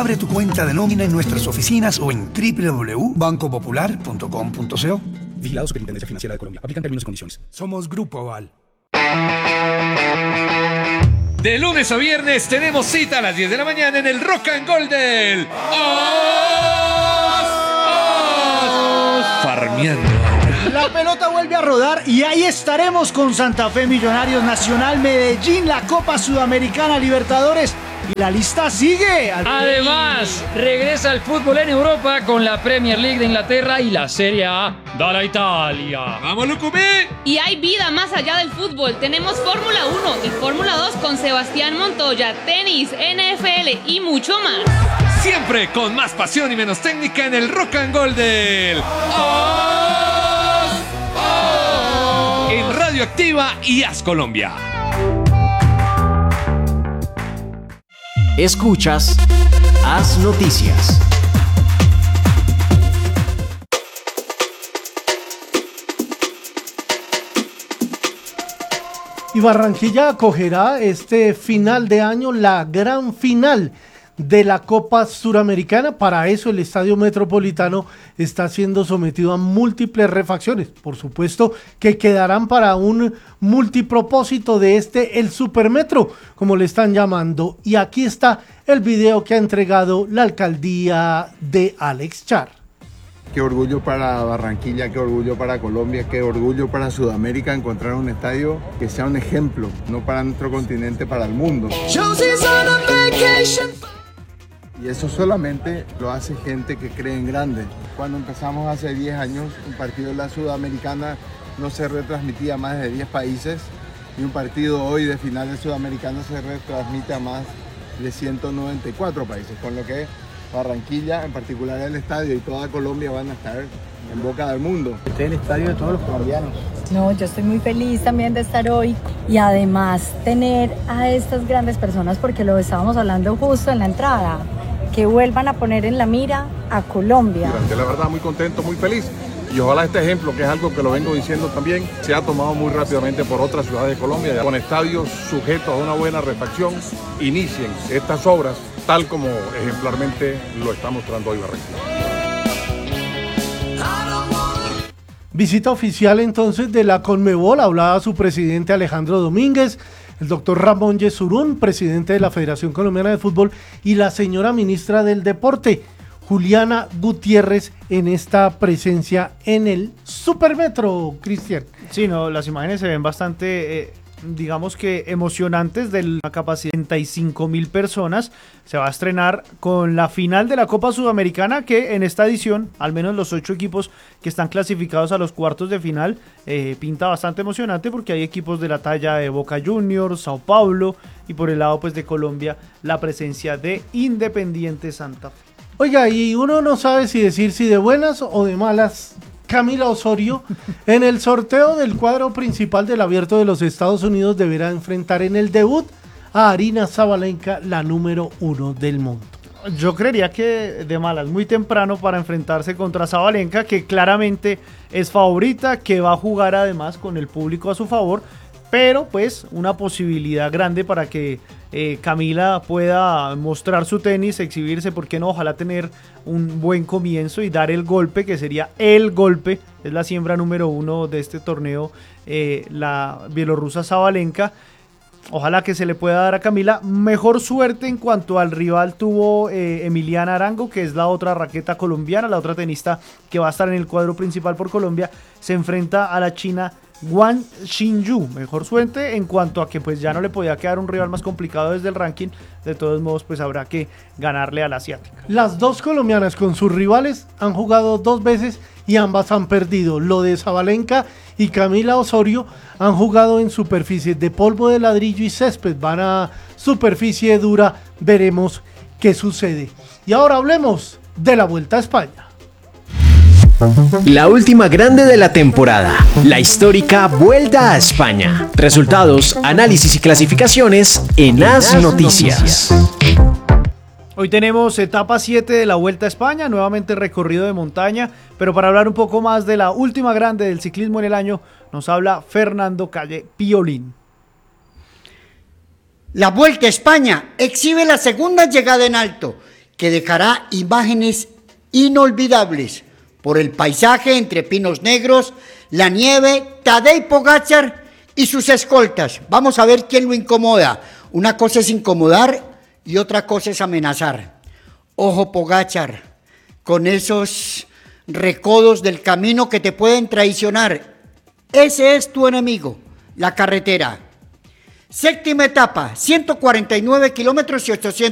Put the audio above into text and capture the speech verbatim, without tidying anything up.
Abre tu cuenta de nómina en nuestras oficinas o en doble u doble u doble u punto banco popular punto com punto co. Vigilado Superintendencia Financiera de Colombia. Aplican términos y condiciones. Somos Grupo Aval. De lunes a viernes tenemos cita a las diez de la mañana en el Rock and Gold del Os, Os, Farmeando. La pelota vuelve a rodar y ahí estaremos con Santa Fe, Millonarios, Nacional, Medellín, la Copa Sudamericana, Libertadores. Y la lista sigue. Además, regresa el fútbol en Europa con la Premier League de Inglaterra y la Serie A dalla Italia. ¡Vamos, Lucumí! Y hay vida más allá del fútbol. Tenemos Fórmula uno y Fórmula dos con Sebastián Montoya, tenis, N F L y mucho más. Siempre con más pasión y menos técnica en el Rock and Gold del Os, Os, en Radio Activa y As Colombia. Escuchas Haz Noticias. Y Barranquilla acogerá este final de año la gran final de la Copa Suramericana. Para eso el Estadio Metropolitano está siendo sometido a múltiples refacciones. Por supuesto que quedarán para un multipropósito de este, el Supermetro, como le están llamando. Y aquí está el video que ha entregado la alcaldía de Alex Char. Qué orgullo para Barranquilla, qué orgullo para Colombia, qué orgullo para Sudamérica encontrar un estadio que sea un ejemplo, no para nuestro continente, para el mundo. Y eso solamente lo hace gente que cree en grande. Cuando empezamos hace diez años, un partido de la Sudamericana no se retransmitía a más de diez países y un partido hoy de final de Sudamericana se retransmite a más de ciento noventa y cuatro países, con lo que Barranquilla, en particular el estadio y toda Colombia van a estar en boca del mundo. Este es el estadio de todos los colombianos. No, yo estoy muy feliz también de estar hoy y además tener a estas grandes personas, porque lo estábamos hablando justo en la entrada, que vuelvan a poner en la mira a Colombia. Yo la verdad muy contento, muy feliz y ojalá este ejemplo, que es algo que lo vengo diciendo también, se ha tomado muy rápidamente por otras ciudades de Colombia, ya con estadios sujetos a una buena refacción, inicien estas obras tal como ejemplarmente lo está mostrando hoy Barranquilla. Visita oficial entonces de la Conmebol, hablaba su presidente Alejandro Domínguez, el doctor Ramón Yesurún, presidente de la Federación Colombiana de Fútbol, y la señora ministra del Deporte, Juliana Gutiérrez, en esta presencia en el Supermetro, Cristian. Sí, no, las imágenes se ven bastante, eh, digamos que emocionantes, de la capacidad de treinta y cinco mil personas. Se va a estrenar con la final de la Copa Sudamericana, que en esta edición, al menos los ocho equipos que están clasificados a los cuartos de final, eh, pinta bastante emocionante porque hay equipos de la talla de Boca Juniors, Sao Paulo, y por el lado pues de Colombia la presencia de Independiente Santa Fe. Oiga, y uno no sabe si decir si de buenas o de malas. Camila Osorio, en el sorteo del cuadro principal del Abierto de los Estados Unidos, deberá enfrentar en el debut a Aryna Sabalenka, la número uno del mundo. Yo creería que de malas, muy temprano para enfrentarse contra Sabalenka, que claramente es favorita, que va a jugar además con el público a su favor, pero pues una posibilidad grande para que eh, Camila pueda mostrar su tenis, exhibirse, ¿por qué no? Ojalá tener un buen comienzo y dar el golpe, que sería el golpe, es la siembra número uno de este torneo, eh, la bielorrusa Sabalenka. Ojalá que se le pueda dar a Camila. Mejor suerte en cuanto al rival tuvo eh, Emiliana Arango, que es la otra raqueta colombiana, la otra tenista que va a estar en el cuadro principal por Colombia. Se enfrenta a la china Wang Xinyu. Mejor suerte en cuanto a que pues ya no le podía quedar un rival más complicado desde el ranking. De todos modos pues habrá que ganarle a la asiática. Las dos colombianas con sus rivales han jugado dos veces y ambas han perdido. Lo de Sabalenka y Camila Osorio han jugado en superficies de polvo de ladrillo y césped. Van a superficie dura, veremos qué sucede. Y ahora hablemos de la Vuelta a España. La última grande de la temporada, la histórica Vuelta a España. Resultados, análisis y clasificaciones en Haz Noticias. Hoy tenemos etapa siete de la Vuelta a España, nuevamente recorrido de montaña, pero para hablar un poco más de la última grande del ciclismo en el año, nos habla Fernando Calle Piolín. La Vuelta a España exhibe la segunda llegada en alto que dejará imágenes inolvidables por el paisaje entre pinos negros, la nieve, Tadej Pogačar y sus escoltas. Vamos a ver quién lo incomoda. Una cosa es incomodar y otra cosa es amenazar. Ojo, Pogačar, con esos recodos del camino que te pueden traicionar. Ese es tu enemigo, la carretera. Séptima etapa, ciento cuarenta y nueve kilómetros y ochocientos